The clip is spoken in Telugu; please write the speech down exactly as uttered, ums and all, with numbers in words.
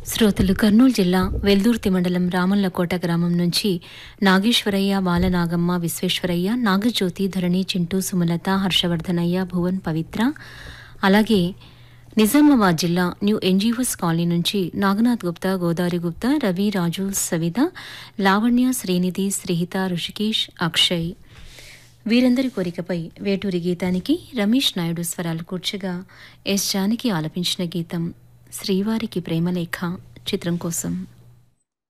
శ్రోతలు కర్నూలు జిల్లా వెల్దుర్తి మండలం రామల్లకోట గ్రామం నుంచి నాగేశ్వరయ్య, బాలనాగమ్మ, విశ్వేశ్వరయ్య, నాగజ్యోతి, ధరణి, చింటూ, సుమలత, హర్షవర్ధనయ్య, భువన్, పవిత్ర, అలాగే నిజామాబాద్ జిల్లా న్యూ ఎన్జీఓస్ కాలనీ నుంచి నాగనాథ్ గుప్తా, గోదావరి గుప్తా, రవి, రాజు, సవిత, లావణ్య, శ్రీనిధి, శ్రీహిత, ఋషికేష్, అక్షయ్ వీరందరి కోరికపై వేటూరి గీతానికి రమేష్ నాయుడు స్వరాలు కూర్చగా ఎస్ జానకి ఆలపించిన గీతం శ్రీవారికి ప్రేమలేఖ చిత్రం కోసం.